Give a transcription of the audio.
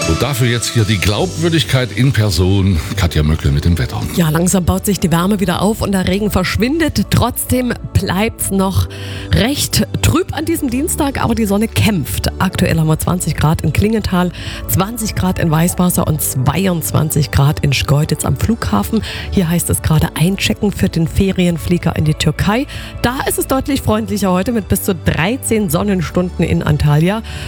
Und dafür jetzt hier die Glaubwürdigkeit in Person. Katja Möckel mit dem Wetter. Ja, langsam baut sich die Wärme wieder auf und der Regen verschwindet. Trotzdem bleibt's noch recht trüb an diesem Dienstag, aber die Sonne kämpft. Aktuell haben wir 20 Grad in Klingenthal, 20 Grad in Weißwasser und 22 Grad in Schkeuditz am Flughafen. Hier heißt es gerade einchecken für den Ferienflieger in die Türkei. Da ist es deutlich freundlicher heute mit bis zu 13 Sonnenstunden in Antalya.